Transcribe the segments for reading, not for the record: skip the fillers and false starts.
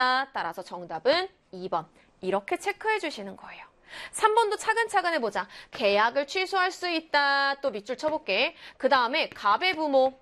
따라서 정답은 2번. 이렇게 체크해 주시는 거예요. 3번도 차근차근 해보자. 계약을 취소할 수 있다. 또 밑줄 쳐볼게. 그 다음에 갑의 부모,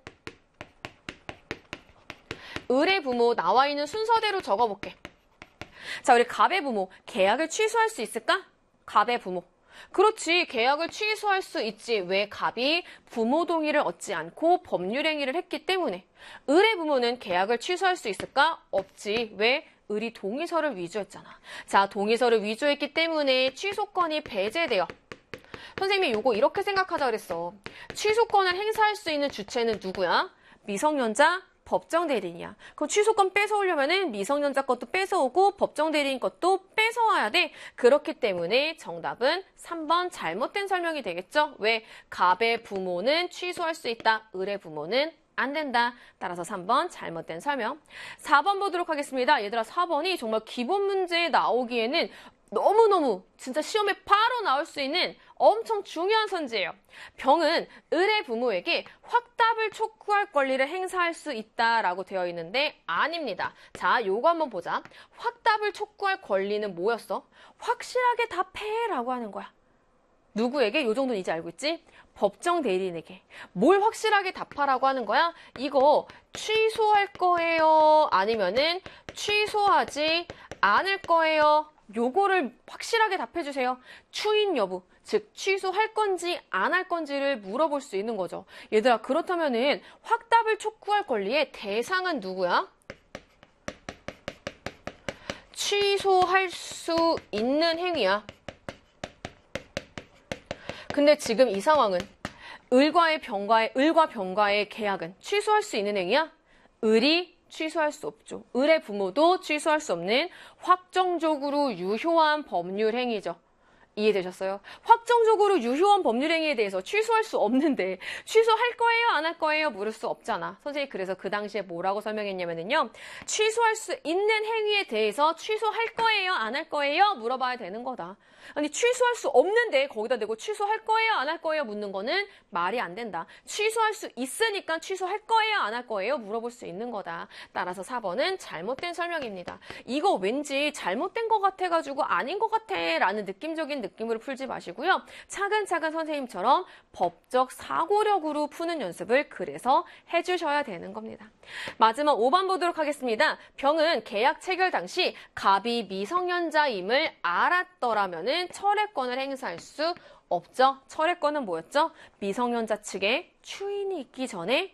을의 부모 나와 있는 순서대로 적어볼게. 자, 우리 갑의 부모, 계약을 취소할 수 있을까? 갑의 부모. 그렇지, 계약을 취소할 수 있지. 왜? 갑이 부모 동의를 얻지 않고 법률행위를 했기 때문에. 을의 부모는 계약을 취소할 수 있을까? 없지. 왜? 을이 동의서를 위조했잖아. 자, 동의서를 위조했기 때문에 취소권이 배제돼요. 선생님이 요거 이렇게 생각하자 그랬어. 취소권을 행사할 수 있는 주체는 누구야? 미성년자, 법정 대리인이야. 그럼 취소권 뺏어오려면은 미성년자 것도 뺏어오고 법정 대리인 것도 뺏어와야 돼. 그렇기 때문에 정답은 3번 잘못된 설명이 되겠죠? 왜? 갑의 부모는 취소할 수 있다. 을의 부모는 안 된다. 따라서 3번 잘못된 설명. 4번 보도록 하겠습니다. 얘들아, 4번이 정말 기본 문제에 나오기에는 너무너무 진짜 시험에 바로 나올 수 있는 엄청 중요한 선지예요. 병은 을의 부모에게 확답을 촉구할 권리를 행사할 수 있다라고 되어 있는데 아닙니다. 자, 요거 한번 보자. 확답을 촉구할 권리는 뭐였어? 확실하게 답해라고 하는 거야. 누구에게? 요 정도는 이제 알고 있지? 법정 대리인에게. 뭘 확실하게 답하라고 하는 거야? 이거 취소할 거예요? 아니면은 취소하지 않을 거예요? 요거를 확실하게 답해주세요. 추인 여부, 즉 취소할 건지 안 할 건지를 물어볼 수 있는 거죠. 얘들아, 그렇다면은 확답을 촉구할 권리의 대상은 누구야? 취소할 수 있는 행위야. 근데 지금 이 상황은 을과 병과의 계약은 취소할 수 있는 행위야? 을이 취소할 수 없죠. 을의 부모도 취소할 수 없는 확정적으로 유효한 법률 행위죠. 이해되셨어요? 확정적으로 유효한 법률 행위에 대해서 취소할 수 없는데 취소할 거예요? 안 할 거예요? 물을 수 없잖아. 선생님이 그래서 그 당시에 뭐라고 설명했냐면요. 취소할 수 있는 행위에 대해서 취소할 거예요? 안 할 거예요? 물어봐야 되는 거다. 아니, 취소할 수 없는데 거기다 대고 취소할 거예요? 안 할 거예요? 묻는 거는 말이 안 된다. 취소할 수 있으니까 취소할 거예요? 안 할 거예요? 물어볼 수 있는 거다. 따라서 4번은 잘못된 설명입니다. 이거 왠지 잘못된 것 같아가지고 아닌 것 같아 라는 느낌적인 느낌으로 풀지 마시고요. 차근차근 선생님처럼 법적 사고력으로 푸는 연습을 그래서 해주셔야 되는 겁니다. 마지막 5번 보도록 하겠습니다. 병은 계약 체결 당시 갑이 미성년자임을 알았더라면은 철회권을 행사할 수 없죠. 철회권은 뭐였죠? 미성년자 측에 추인이 있기 전에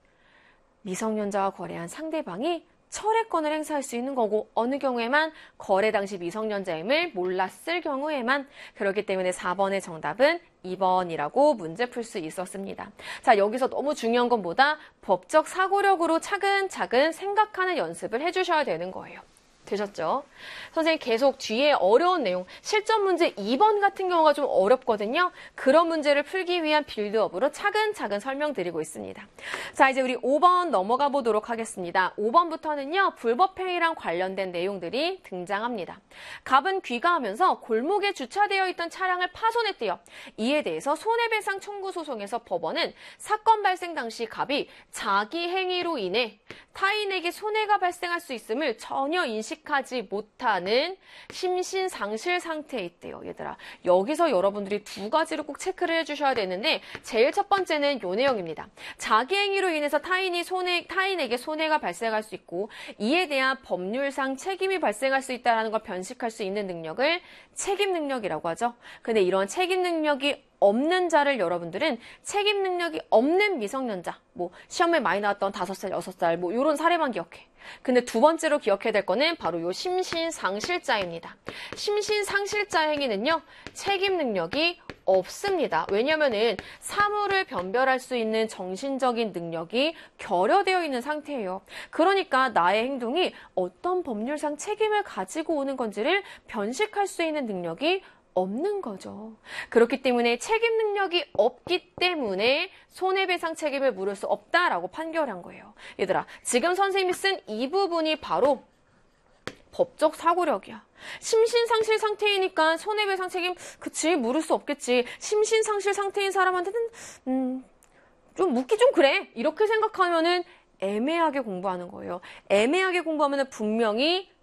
미성년자와 거래한 상대방이 철회권을 행사할 수 있는 거고, 어느 경우에만 거래 당시 미성년자임을 몰랐을 경우에만. 그렇기 때문에 4번의 정답은 2번이라고 문제 풀 수 있었습니다. 자, 여기서 너무 중요한 건 뭐다? 법적 사고력으로 차근차근 생각하는 연습을 해주셔야 되는 거예요. 되셨죠? 선생님 계속 뒤에 어려운 내용, 실전 문제 2번 같은 경우가 좀 어렵거든요. 그런 문제를 풀기 위한 빌드업으로 차근차근 설명드리고 있습니다. 자, 이제 우리 5번 넘어가 보도록 하겠습니다. 5번부터는요, 불법행위랑 관련된 내용들이 등장합니다. 갑은 귀가하면서 골목에 주차되어 있던 차량을 파손했대요. 이에 대해서 손해배상 청구 소송에서 법원은 사건 발생 당시 갑이 자기 행위로 인해 타인에게 손해가 발생할 수 있음을 전혀 인식하지 못하는 심신상실 상태에 있대요. 얘들아, 여기서 여러분들이 두 가지를 꼭 체크를 해주셔야 되는데, 제일 첫 번째는 요 내용입니다. 자기 행위로 인해서 타인에게 손해가 발생할 수 있고 이에 대한 법률상 책임이 발생할 수 있다는 걸 변식할 수 있는 능력을 책임 능력이라고 하죠. 근데 이런 책임 능력이 없는 자를 여러분들은 책임 능력이 없는 미성년자, 뭐 시험에 많이 나왔던 5살, 6살 뭐 이런 사례만 기억해. 근데 두 번째로 기억해야 될 거는 바로 요 심신상실자입니다. 심신상실자 행위는요, 책임 능력이 없습니다. 왜냐면은 사물을 변별할 수 있는 정신적인 능력이 결여되어 있는 상태예요. 그러니까 나의 행동이 어떤 법률상 책임을 가지고 오는 건지를 변식할 수 있는 능력이 없는 거죠. 그렇기 때문에 책임 능력이 없기 때문에 손해배상 책임을 물을 수 없다라고 판결한 거예요. 얘들아, 지금 선생님이 쓴 이 부분이 바로 법적 사고력이야. 심신상실 상태이니까 손해배상 책임, 그치, 물을 수 없겠지. 심신상실 상태인 사람한테는 좀 묻기 좀 그래. 이렇게 생각하면은 애매하게 공부하는 거예요. 애매하게 공부하면은 분명히